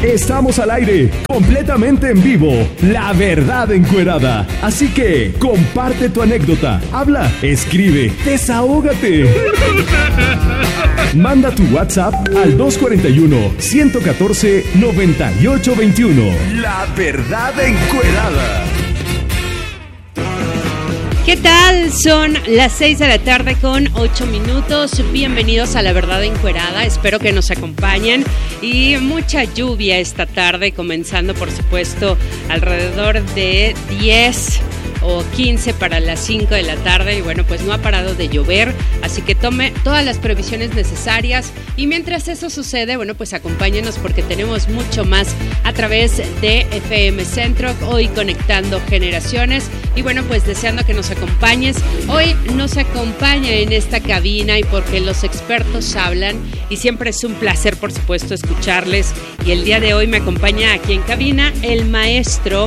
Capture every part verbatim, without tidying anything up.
Estamos al aire, completamente en vivo, La Verdad Encuerada. Así que, comparte tu anécdota, habla, escribe, desahógate. Manda tu WhatsApp al dos cuatro uno, uno uno cuatro, nueve ocho dos uno. La Verdad Encuerada. ¿Qué tal? Son las seis de la tarde con ocho minutos. Bienvenidos a La Verdad Encuerada. Espero que nos acompañen. Y mucha lluvia esta tarde, comenzando por supuesto alrededor de diez o quince para las cinco de la tarde. Y bueno, pues no ha parado de llover, así que tome todas las previsiones necesarias. Y mientras eso sucede, bueno, pues acompáñenos porque tenemos mucho más a través de F M Centro, hoy conectando generaciones. Y bueno, pues deseando que nos acompañes. Hoy nos acompaña en esta cabina y porque los expertos hablan y siempre es un placer, por supuesto, escucharles. Y el día de hoy me acompaña aquí en cabina el maestro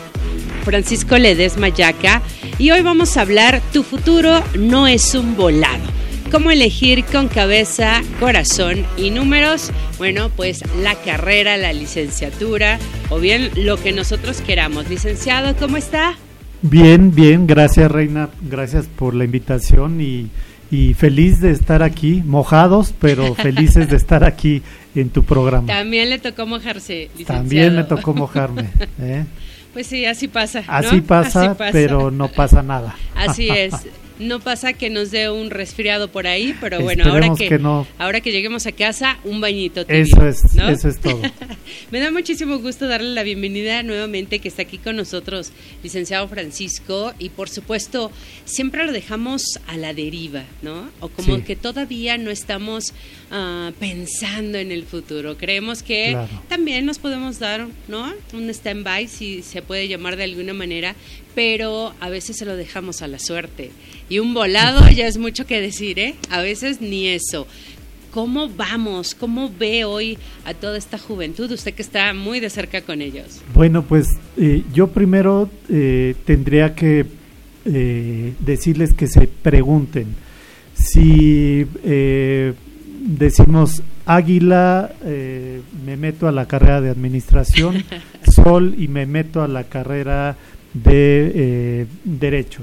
Francisco Ledesma Yaca, y hoy vamos a hablar Tu futuro no es un volado. ¿Cómo elegir con cabeza, corazón y números? Bueno, pues la carrera, la licenciatura o bien lo que nosotros queramos. Licenciado, ¿cómo está? Bien, bien, gracias Reina, gracias por la invitación y, y feliz de estar aquí, mojados, pero felices de estar aquí en tu programa. También le tocó mojarse, licenciado. También me tocó mojarme, ¿eh? Pues sí, así pasa, ¿no? Así pasa, así pasa, pero no pasa nada. Así es. No pasa que nos dé un resfriado por ahí, pero bueno, ahora que, que no. ahora que lleguemos a casa, un bañito tibio, eso es, ¿no? Eso es todo. Me da muchísimo gusto darle la bienvenida nuevamente, que está aquí con nosotros, licenciado Francisco, y por supuesto, siempre lo dejamos a la deriva, ¿no? O como sí. que todavía no estamos uh, pensando en el futuro. Creemos que claro. también nos podemos dar, ¿no? Un stand-by, si se puede llamar de alguna manera, pero a veces se lo dejamos a la suerte. Y un volado ya es mucho que decir, ¿eh? A veces ni eso. ¿Cómo vamos? ¿Cómo ve hoy a toda esta juventud? Usted que está muy de cerca con ellos. Bueno, pues eh, yo primero eh, tendría que eh, decirles que se pregunten. Si eh, decimos águila, eh, me meto a la carrera de administración, sol y me meto a la carrera de eh, derecho.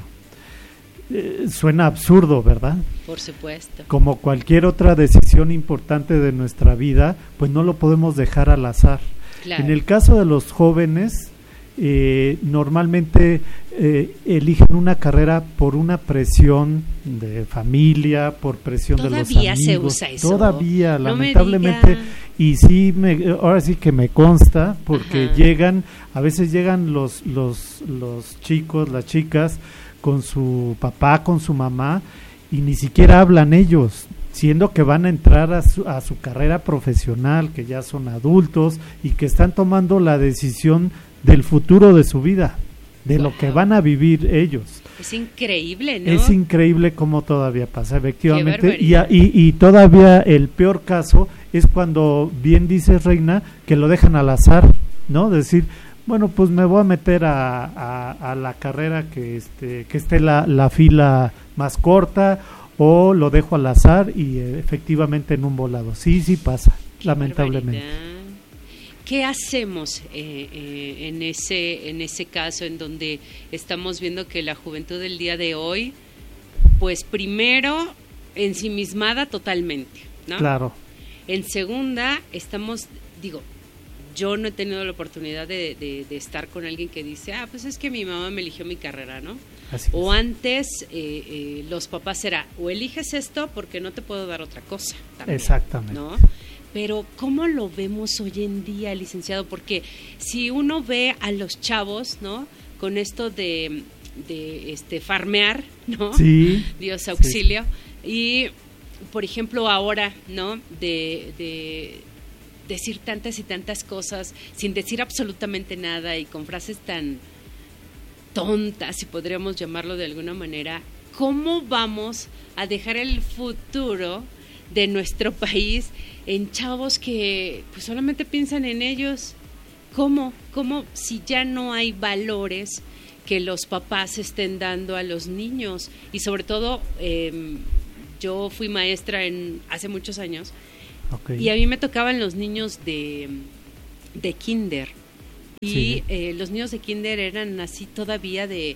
Eh, suena absurdo, ¿verdad? Por supuesto. Como cualquier otra decisión importante de nuestra vida, pues no lo podemos dejar al azar. Claro. En el caso de los jóvenes, eh, normalmente eh, eligen una carrera por una presión de familia, por presión de los amigos. Todavía se usa eso. Todavía, no lamentablemente. Y sí, me, ahora sí que me consta, porque Ajá. llegan, a veces llegan los, los, los chicos, las chicas, con su papá, con su mamá, y ni siquiera hablan ellos, siendo que van a entrar a su, a su carrera profesional, que ya son adultos y que están tomando la decisión del futuro de su vida, de wow. lo que van a vivir ellos. Es increíble, ¿no? Es increíble cómo todavía pasa, efectivamente, y, y, y todavía el peor caso es cuando, bien dice Reina, que lo dejan al azar, ¿no? Decir, bueno, pues me voy a meter a, a, a la carrera que este que esté la, la fila más corta, o lo dejo al azar y eh, efectivamente en un volado. Sí, sí pasa, Qué lamentablemente. Barbaridad. ¿Qué hacemos eh, eh, en ese en ese caso en donde estamos viendo que la juventud del día de hoy, pues primero ensimismada totalmente, ¿no? Claro. En segunda, estamos, digo, yo no he tenido la oportunidad de, de, de estar con alguien que dice, ah, pues es que mi mamá me eligió mi carrera, ¿no? Así o es. Antes eh, eh, los papás era, o eliges esto porque no te puedo dar otra cosa. También, exactamente. ¿no? Pero ¿cómo lo vemos hoy en día, licenciado? Porque si uno ve a los chavos, ¿no? Con esto de, de este farmear, ¿no? Sí. Dios auxilio. Sí. Y, por ejemplo, ahora, ¿no? De... de decir tantas y tantas cosas sin decir absolutamente nada y con frases tan tontas, si podríamos llamarlo de alguna manera. ¿Cómo vamos a dejar el futuro de nuestro país en chavos que pues solamente piensan en ellos? ¿Cómo? ¿Cómo si ya no hay valores que los papás estén dando a los niños? Y sobre todo, eh, yo fui maestra en hace muchos años. Okay. Y a mí me tocaban los niños de de kinder. Y sí. eh, los niños de kinder eran así todavía de...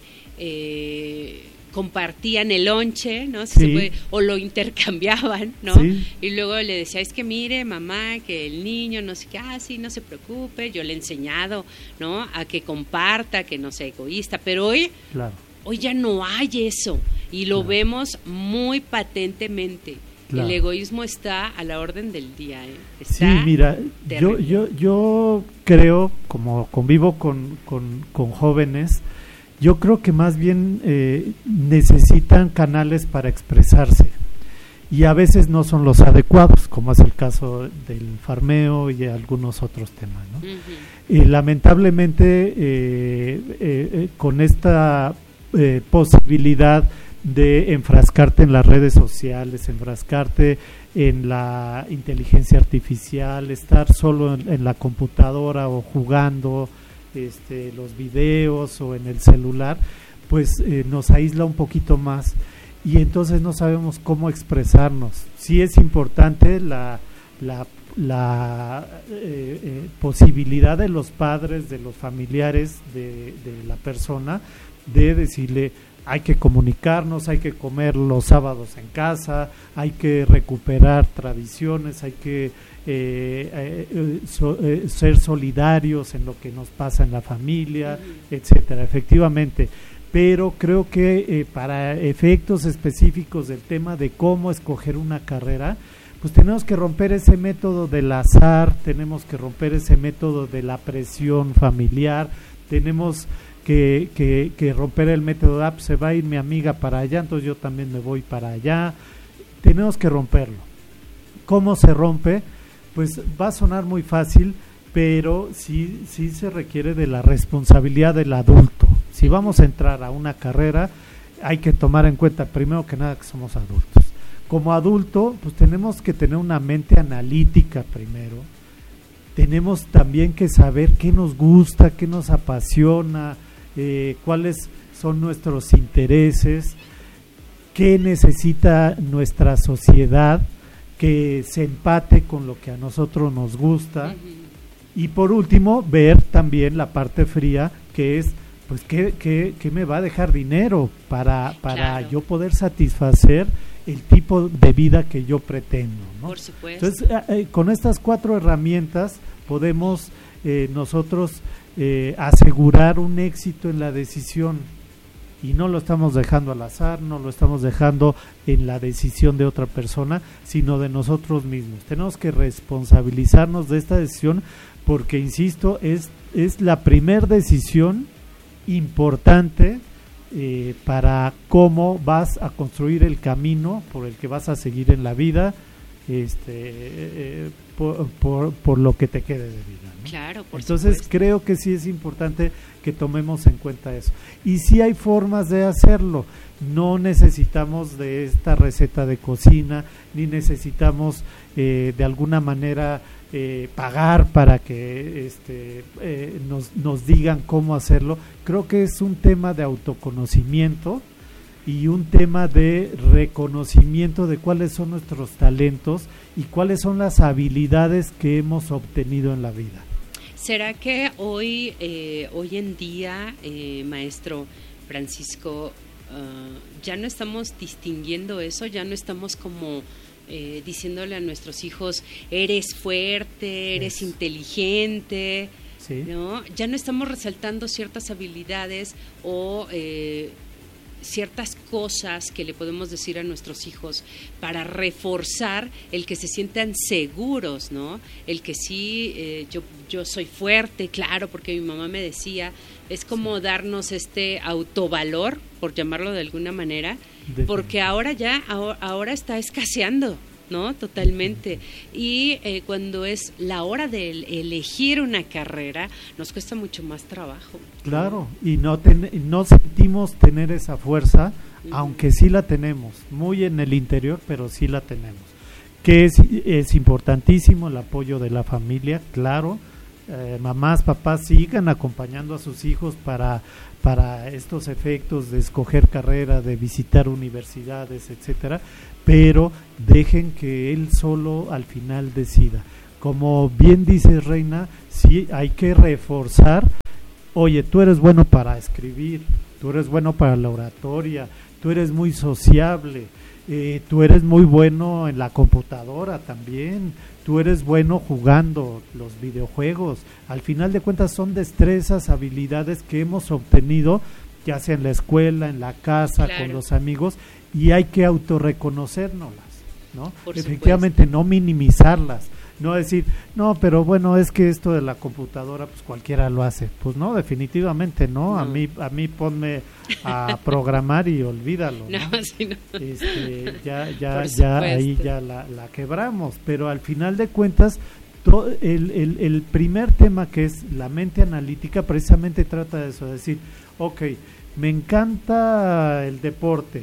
Eh, compartían el lonche, ¿no? Si sí. se puede, o lo intercambiaban, ¿no? Sí. Y luego le decía, es que mire, mamá, que el niño, no sé qué, ah, sí, no se preocupe, yo le he enseñado, ¿no? A que comparta, que no sea egoísta, pero hoy, claro. hoy ya no hay eso, y lo claro. vemos muy patentemente. Claro. El egoísmo está a la orden del día, ¿eh? Está sí, mira, yo, yo, yo creo, como convivo con, con, con jóvenes, yo creo que más bien eh, necesitan canales para expresarse y a veces no son los adecuados, como es el caso del farmeo y algunos otros temas, ¿no? Uh-huh. Y lamentablemente eh, eh, eh, con esta eh, posibilidad de enfrascarte en las redes sociales, enfrascarte en la inteligencia artificial, estar solo en, en la computadora o jugando Este, los videos o en el celular, pues eh, nos aísla un poquito más y entonces no sabemos cómo expresarnos. Sí es importante la, la, la eh, eh, posibilidad de los padres, de los familiares de, de la persona, de decirle, hay que comunicarnos, hay que comer los sábados en casa, hay que recuperar tradiciones, hay que eh, eh, so, eh, ser solidarios en lo que nos pasa en la familia, uh-huh. etcétera. Efectivamente, pero creo que eh, para efectos específicos del tema de cómo escoger una carrera, pues tenemos que romper ese método del azar, tenemos que romper ese método de la presión familiar, tenemos Que, que, que romper el método, ah, pues se va a ir mi amiga para allá, entonces yo también me voy para allá. Tenemos que romperlo. ¿Cómo se rompe? Pues va a sonar muy fácil, pero sí, sí se requiere de la responsabilidad del adulto. Si vamos a entrar a una carrera, hay que tomar en cuenta primero que nada que somos adultos. Como adulto, pues tenemos que tener una mente analítica primero. Tenemos también que saber qué nos gusta, qué nos apasiona, Eh, cuáles son nuestros intereses, qué necesita nuestra sociedad que se empate con lo que a nosotros nos gusta. Uh-huh. Y por último, ver también la parte fría, que es, pues, ¿qué, qué, qué me va a dejar dinero para, para claro. yo poder satisfacer el tipo de vida que yo pretendo, ¿no? Por supuesto. Entonces, eh, con estas cuatro herramientas podemos eh, nosotros Eh, asegurar un éxito en la decisión y no lo estamos dejando al azar, no lo estamos dejando en la decisión de otra persona, sino de nosotros mismos. Tenemos que responsabilizarnos de esta decisión porque, insisto, es, es la primer decisión importante eh, para cómo vas a construir el camino por el que vas a seguir en la vida, este eh, por, por, por lo que te quede de vida, ¿no? Claro, por Entonces supuesto. creo que sí es importante que tomemos en cuenta eso. Y sí hay formas de hacerlo. No necesitamos de esta receta de cocina, ni necesitamos eh, de alguna manera eh, pagar para que este, eh, nos, nos digan cómo hacerlo. Creo que es un tema de autoconocimiento y un tema de reconocimiento de cuáles son nuestros talentos y cuáles son las habilidades que hemos obtenido en la vida. ¿Será que hoy, eh, hoy en día, eh, maestro Francisco, uh, ya no estamos distinguiendo eso, ya no estamos como eh, diciéndole a nuestros hijos, eres fuerte, eres es. inteligente, ¿sí? ¿no? Ya no estamos resaltando ciertas habilidades o eh, ciertas cosas que le podemos decir a nuestros hijos para reforzar el que se sientan seguros, ¿no? El que sí, eh, yo, yo soy fuerte, claro, porque mi mamá me decía, es como sí. darnos este autovalor, por llamarlo de alguna manera, porque ahora ya, ahora, ahora está escaseando, ¿no? Totalmente. Y eh, cuando es la hora de elegir una carrera, nos cuesta mucho más trabajo. Claro, y no, ten, no sentimos tener esa fuerza, uh-huh. aunque sí la tenemos, muy en el interior, pero sí la tenemos. Que es, es importantísimo el apoyo de la familia, claro. Eh, mamás, papás, sigan acompañando a sus hijos para, para estos efectos de escoger carrera, de visitar universidades, etcétera, pero dejen que él solo al final decida. como bien dice Reina, sí hay que reforzar, oye, tú eres bueno para escribir, tú eres bueno para la oratoria, tú eres muy sociable, eh, tú eres muy bueno en la computadora también, tú eres bueno jugando los videojuegos. Al final de cuentas son destrezas, habilidades que hemos obtenido, ya sea en la escuela, en la casa, claro, con los amigos, y hay que autorreconocérnoslas, ¿no? Por Efectivamente, supuesto. No minimizarlas, no decir, no, pero bueno, es que esto de la computadora, pues cualquiera lo hace. Pues no, definitivamente no, no. a mí a mí ponme a programar y olvídalo, ¿no? No, sí, no. Este, ya ya ya ahí ya la, la quebramos, pero al final de cuentas, to, el, el, el primer tema, que es la mente analítica, precisamente trata de eso, de decir, ok, me encanta el deporte,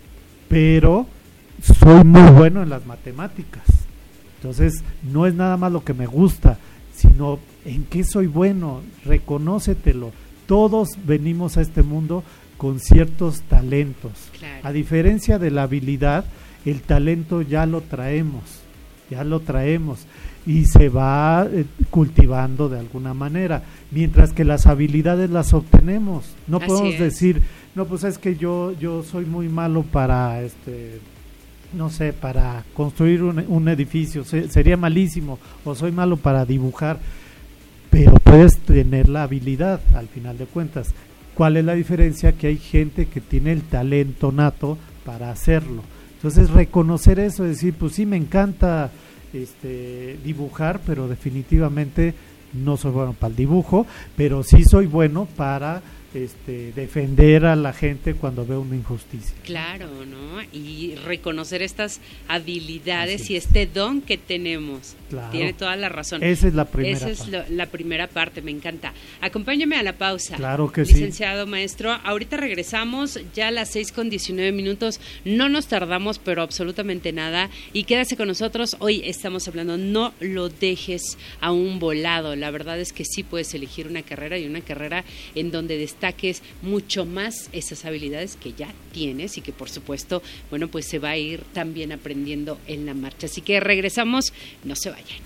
pero soy muy bueno en las matemáticas. Entonces, no es nada más lo que me gusta, sino en qué soy bueno, reconócetelo. Todos venimos a este mundo con ciertos talentos. Claro. A diferencia de la habilidad, el talento ya lo traemos, ya lo traemos y se va eh, cultivando de alguna manera, mientras que las habilidades las obtenemos. No Así podemos es. decir, no, pues es que yo yo soy muy malo para este no sé, para construir un, un edificio, se, sería malísimo, o soy malo para dibujar, pero puedes tener la habilidad al final de cuentas. ¿Cuál es la diferencia? Que hay gente que tiene el talento nato para hacerlo. Entonces, reconocer eso, decir, pues sí, me encanta este dibujar, pero definitivamente no soy bueno para el dibujo, pero sí soy bueno para Este, defender a la gente cuando ve una injusticia. Claro, ¿no? Y reconocer estas habilidades Así. y este don que tenemos. Claro. Tiene toda la razón. Esa es la primera Esa parte. es lo, la primera parte, me encanta. Acompáñame a la pausa. Claro que licenciado sí. maestro. Ahorita regresamos ya a las seis con diecinueve minutos. No nos tardamos, pero absolutamente nada. Y quédase con nosotros. Hoy estamos hablando, no lo dejes a un volado. La verdad es que sí puedes elegir una carrera, y una carrera en donde destaques mucho más esas habilidades que ya tienes y que por supuesto, bueno, pues se va a ir también aprendiendo en la marcha. Así que regresamos, no se vayan.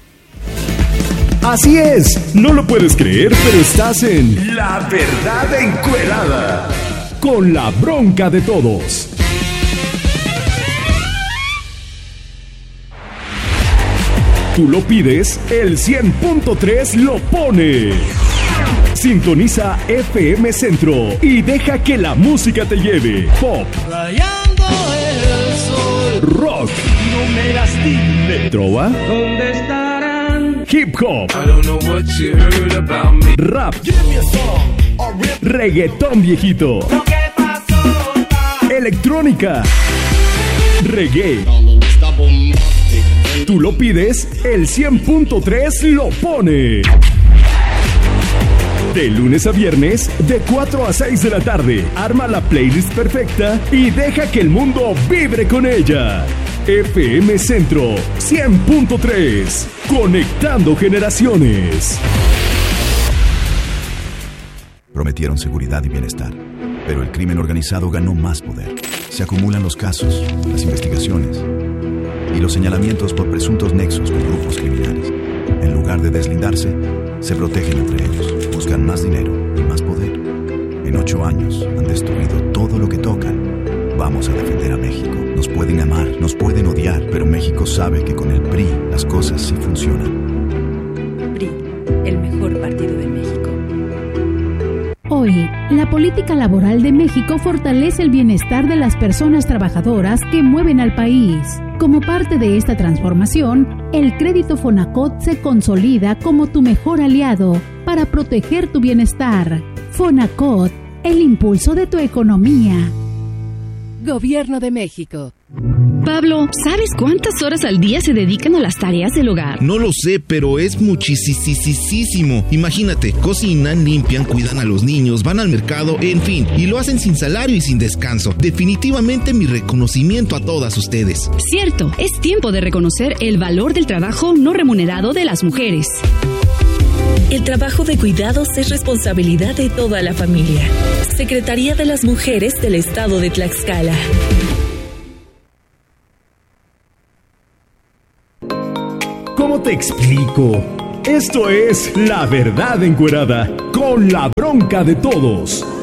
Así es, no lo puedes creer, pero estás en La Verdad Encuerada, con la bronca de todos. Tú lo pides, el cien punto tres lo pone. Sintoniza F M Centro y deja que la música te lleve. Pop, rayando el sol, rock, no me lastimes. Trova, ¿dónde estarán? Hip hop, I don't know what you heard about me. Rap, Give me a song, a rip. Reggaetón viejito, Lo que pasó, pa. Electrónica, reggae. Tú lo pides, el cien punto tres lo pone. De lunes a viernes, de cuatro a seis de la tarde, arma la playlist perfecta y deja que el mundo vibre con ella. F M Centro cien punto tres, conectando generaciones. Prometieron seguridad y bienestar, pero el crimen organizado ganó más poder. Se acumulan los casos, las investigaciones y los señalamientos por presuntos nexos con grupos criminales. En lugar de deslindarse, se protegen entre ellos, buscan más dinero y más poder. En ocho años han destruido todo lo que tocan. Vamos a defender a México. Nos pueden amar, nos pueden odiar, pero México sabe que con el P R I las cosas sí funcionan. P R I, el mejor partido de México. Hoy, la política laboral de México fortalece el bienestar de las personas trabajadoras que mueven al país. Como parte de esta transformación, el crédito Fonacot se consolida como tu mejor aliado para proteger tu bienestar. Fonacot, el impulso de tu economía. Gobierno de México. Pablo, ¿sabes cuántas horas al día se dedican a las tareas del hogar? No lo sé, pero es muchísimo. Imagínate, cocinan, limpian, cuidan a los niños, van al mercado, en fin, y lo hacen sin salario y sin descanso. Definitivamente mi reconocimiento a todas ustedes. Cierto, es tiempo de reconocer el valor del trabajo no remunerado de las mujeres. El trabajo de cuidados es responsabilidad de toda la familia. Secretaría de las Mujeres del Estado de Tlaxcala. ¿cómo te explico? Esto es La Verdad Encuerada, con la bronca de todos.